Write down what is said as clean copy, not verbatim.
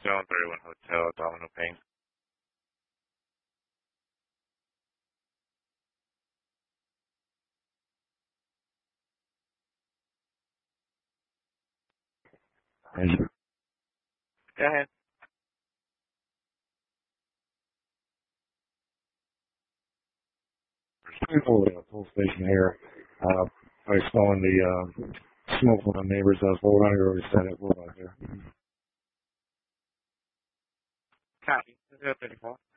Zone 31 Hotel, Domino Payne. Go ahead. People at a full station here. I was smelling the smoke from the neighbor's house. Hold on, you already said it. Hold on here. Copy. 034.